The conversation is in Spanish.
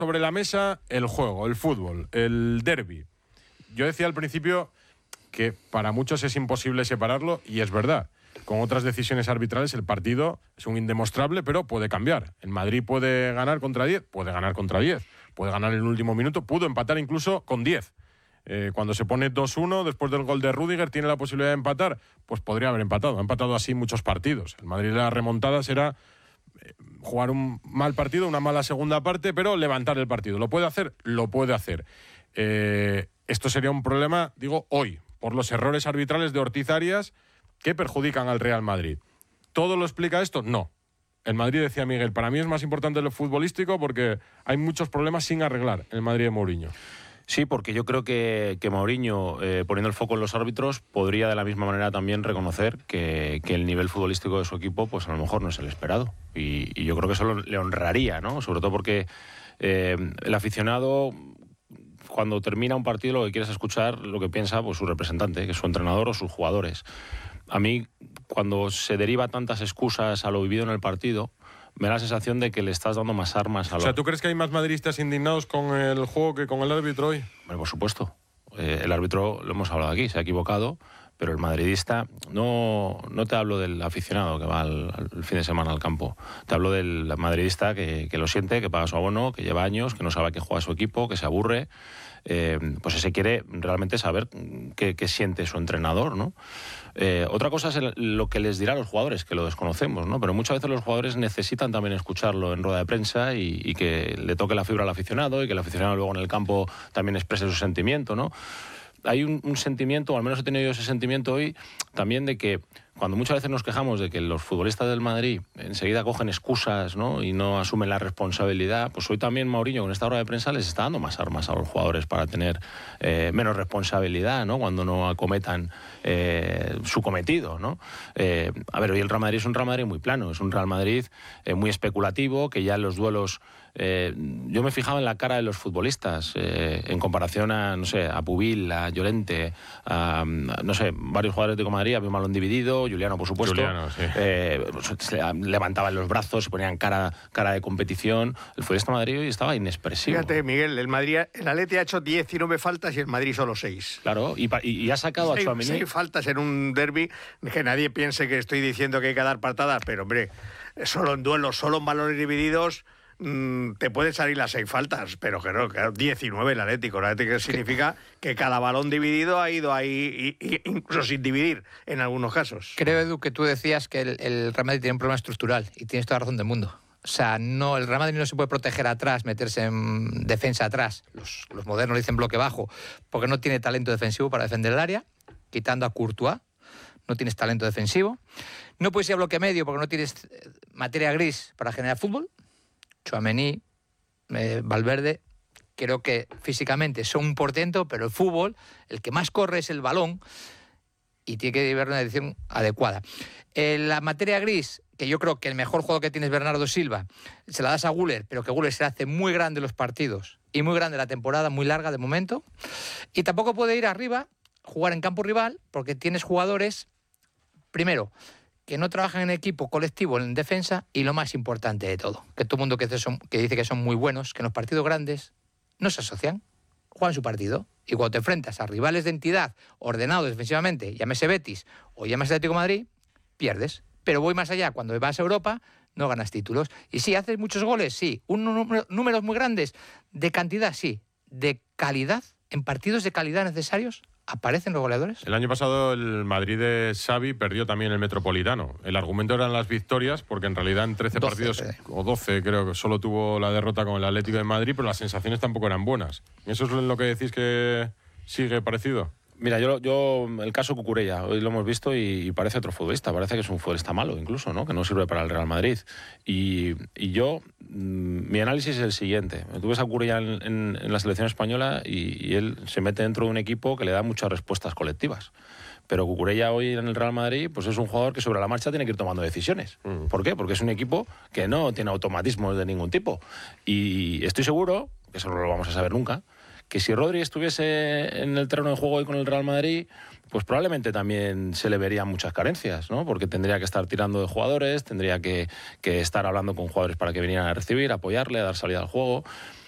sobre la mesa el juego, el fútbol, el derbi. Yo decía al principio que para muchos es imposible separarlo, y es verdad. Con otras decisiones arbitrales el partido es un indemostrable, pero puede cambiar. El Madrid puede ganar contra 10, puede ganar contra 10. Puede ganar en el último minuto, pudo empatar incluso con 10. Cuando se pone 2-1, después del gol de Rüdiger, tiene la posibilidad de empatar, pues podría haber empatado. Ha empatado así muchos partidos. El Madrid, la remontada será jugar un mal partido, una mala segunda parte, pero levantar el partido. ¿Lo puede hacer? Lo puede hacer. Esto sería un problema, digo, hoy, por los errores arbitrales de Ortiz Arias que perjudican al Real Madrid. ¿Todo lo explica esto? No. El Madrid, decía Miguel, para mí es más importante lo futbolístico porque hay muchos problemas sin arreglar en el Madrid de Mourinho. Sí, porque yo creo que Mourinho, poniendo el foco en los árbitros, podría de la misma manera también reconocer que el nivel futbolístico de su equipo pues a lo mejor no es el esperado. Y yo creo que eso le honraría, ¿no? Sobre todo porque el aficionado, cuando termina un partido, lo que quiere es escuchar lo que piensa pues su representante, que es su entrenador o sus jugadores. A mí, cuando se deriva tantas excusas a lo vivido en el partido, me da la sensación de que le estás dando más armas a los... O sea, ¿tú crees que hay más madridistas indignados con el juego que con el árbitro hoy? Bueno, por supuesto. El árbitro, lo hemos hablado aquí, se ha equivocado, pero el madridista, no te hablo del aficionado que va el fin de semana al campo, te hablo del madridista que lo siente, que paga su abono, que lleva años, que no sabe a qué juega su equipo, que se aburre. Pues ese quiere realmente saber qué siente su entrenador, ¿no? Otra cosa es lo que les dirá a los jugadores, que lo desconocemos, ¿no? Pero muchas veces los jugadores necesitan también escucharlo en rueda de prensa y que le toque la fibra al aficionado y que el aficionado luego en el campo también exprese su sentimiento, ¿no? Hay un sentimiento, o al menos he tenido yo ese sentimiento hoy, también de que cuando muchas veces nos quejamos de que los futbolistas del Madrid enseguida cogen excusas, ¿no? Y no asumen la responsabilidad, pues hoy también Mourinho con esta hora de prensa les está dando más armas a los jugadores para tener menos responsabilidad, ¿no? Cuando no acometan su cometido, ¿no? A ver, hoy el Real Madrid es un Real Madrid muy plano, es un Real Madrid muy especulativo, que ya en los duelos... yo me fijaba en la cara de los futbolistas en comparación a, no sé, a Pubil, a Llorente, a, no sé, varios jugadores de Madrid, había un balón dividido, Juliano, por supuesto, sí. Levantaban los brazos, se ponían cara de competición. El futbolista de Madrid hoy estaba inexpresivo. Fíjate, Miguel, el Atleti ha hecho 19 faltas y el Madrid solo 6. Claro, y ha sacado a Tchouaméni. 6 faltas en un derbi, que nadie piense que estoy diciendo que hay que dar patadas, pero hombre, solo en duelos, solo en balones divididos... te pueden salir las 6 faltas, pero claro, 19 el Atlético. El Atlético significa que cada balón dividido ha ido ahí, incluso sin dividir en algunos casos. Creo, Edu, que tú decías que el Real Madrid tiene un problema estructural y tienes toda la razón del mundo. O sea, no, el Real Madrid no se puede proteger atrás, meterse en defensa atrás. Los modernos dicen bloque bajo, porque no tiene talento defensivo para defender el área, quitando a Courtois. No tienes talento defensivo. No puedes ir a bloque medio porque no tienes materia gris para generar fútbol. Tchouaméni, Valverde, creo que físicamente son un portento, pero el fútbol, el que más corre es el balón y tiene que llevar una dirección adecuada. La materia gris, que yo creo que el mejor juego que tiene es Bernardo Silva, se la das a Güler, pero que Güler se hace muy grande los partidos y muy grande la temporada, muy larga de momento. Y tampoco puede ir arriba, jugar en campo rival, porque tienes jugadores, primero, que no trabajan en equipo colectivo en defensa, y lo más importante de todo, que todo el mundo que dice que son muy buenos, que en los partidos grandes no se asocian, juegan su partido, y cuando te enfrentas a rivales de entidad ordenados defensivamente, llámese Betis o llámese Atlético de Madrid, pierdes. Pero voy más allá, cuando vas a Europa no ganas títulos. Y sí, haces muchos goles, sí, números muy grandes, de cantidad, sí, de calidad, en partidos de calidad necesarios, ¿aparecen los goleadores? El año pasado el Madrid de Xavi perdió también el Metropolitano. El argumento eran las victorias, porque en realidad en 13 partidos, o 12 creo que solo tuvo la derrota con el Atlético de Madrid, pero las sensaciones tampoco eran buenas. ¿Eso es lo que decís que sigue parecido? Mira, yo el caso Cucurella, hoy lo hemos visto y parece otro futbolista, parece que es un futbolista malo incluso, ¿no? Que no sirve para el Real Madrid. Y yo, mi análisis es el siguiente. Tú ves a Cucurella en la selección española y él se mete dentro de un equipo que le da muchas respuestas colectivas. Pero Cucurella hoy en el Real Madrid pues es un jugador que sobre la marcha tiene que ir tomando decisiones. ¿Por qué? Porque es un equipo que no tiene automatismos de ningún tipo. Y estoy seguro, que eso no lo vamos a saber nunca, que si Rodri estuviese en el terreno de juego hoy con el Real Madrid, pues probablemente también se le verían muchas carencias, ¿no? Porque tendría que estar tirando de jugadores, tendría que estar hablando con jugadores para que vinieran a recibir, apoyarle, a dar salida al juego.